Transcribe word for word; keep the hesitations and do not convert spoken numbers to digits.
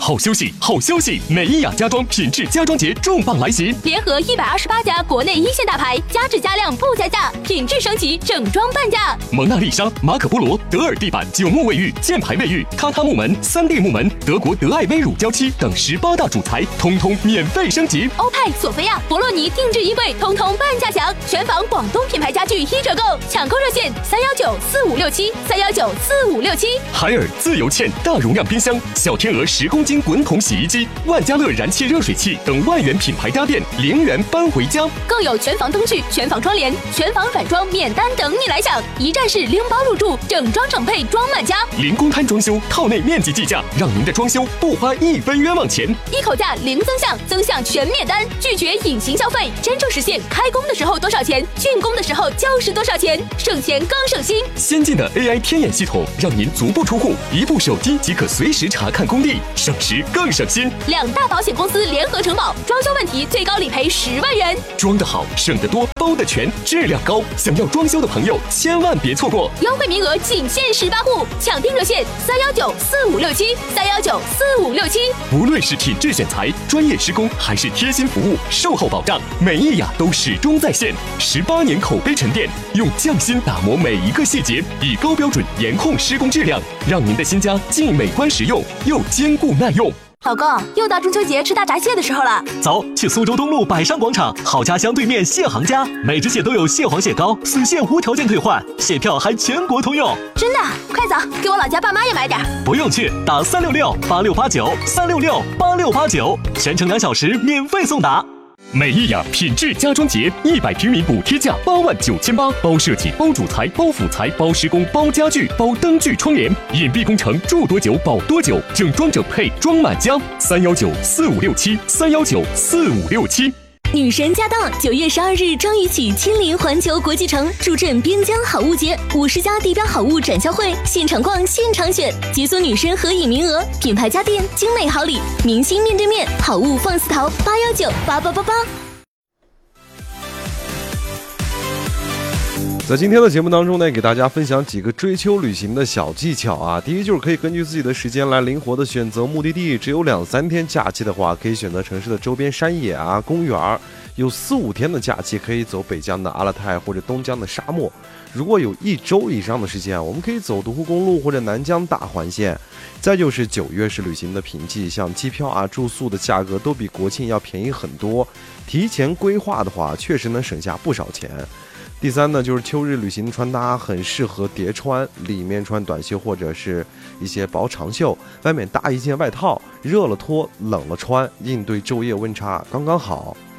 好休息，好消息！美伊雅家装品质家装节重磅来袭， 联合一百二十八家国内一线大牌，加质加量不加价，品质升级，整装半价。 蒙娜丽莎、马可波罗、德尔地板、九木卫浴、箭牌卫浴、榻榻木门、三 D 木门、德国德爱威乳胶漆等十八大主材，通通免费升级。 欧派、索菲亚、博洛尼定制衣柜，通通半价享。全房广东品牌家具一折购，抢购热线三幺九四五六七三幺九四五六七。 海尔自由茜大容量冰箱、小天鹅十公斤滚筒洗衣机、万家乐燃气热水器等万元品牌家电，零元搬回家。 更有全房灯具、全房窗帘、全房软装免单等你来享，一站式拎包入住，整装整配装满家。 零公摊装修，套内面积计价，让您的装修不花一分冤枉钱。 一口价零增项，增项全免单，拒绝隐形消费，真正实现开工的时候多少钱，竣工的时候就是多少钱，省钱更省心。 先进的 A I 天眼系统，让您足不出户，一部手机即可随时查看工地，省时更省心。 两大保险公司联合承保，装修问题最高理赔十万元。 装得好，省得多，包得全，质量高。想要装修的朋友，千万别错过， 优惠名额仅限十八户，抢订热线三幺九四五六七三幺九四五六七。 无论是品质选材、专业施工，还是贴心服务、售后保障，美伊雅都始终在线。十八年口碑沉淀，用匠心打磨每一个细节，以高标准严控施工质量，让您的新家既美观实用，又坚固耐用。 老公，又到中秋节吃大闸蟹的时候了， 走，去苏州东路百商广场好家乡对面蟹行家，每只蟹都有蟹黄蟹膏，死蟹无条件退换，蟹票还全国通用。 真的？快走，给我老家爸妈也买点。 不用去，打三六六八六八九三六六八六八九，全程两小时免费送达。 美伊雅品质家装节，一百平米补贴价八万九千八，包设计、包主材、包辅材、包施工、包家具、包灯具窗帘，隐蔽工程住多久保多久，整装整配装满家。三幺九四五六七三幺九四五六七。 女神驾到！九月十二日张宇起亲临环球国际城，助阵边疆好物节，五十家地标好物展销会，现场逛现场选，解锁女神合影名额，品牌家电精美好礼，明星面对面，好物放肆淘，八幺九八八八八。 在今天的节目当中呢，给大家分享几个追秋旅行的小技巧啊。第一就是可以根据自己的时间来灵活的选择目的地，只有两三天假期的话，可以选择城市的周边山野啊、公园；有四五天的假期，可以走北疆的阿勒泰或者东疆的沙漠。如果有一周以上的时间，我们可以走独库公路或者南疆大环线。再就是九月是旅行的平季，像机票啊、住宿的价格都比国庆要便宜很多，提前规划的话，确实能省下不少钱。第三呢，就是秋日旅行穿搭很适合叠穿，里面穿短袖或者是一些薄长袖，外面搭一件外套，热了脱，冷了穿，应对昼夜温差刚刚好。